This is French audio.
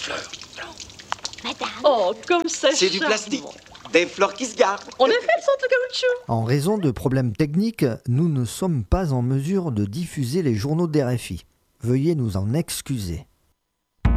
fleurs. Madame. Oh, comme C'est du plastique. Des fleurs qui se gardent. En effet, elles sont de caoutchouc. En raison de problèmes techniques, nous ne sommes pas en mesure de diffuser les journaux d'RFI. Veuillez nous en excuser.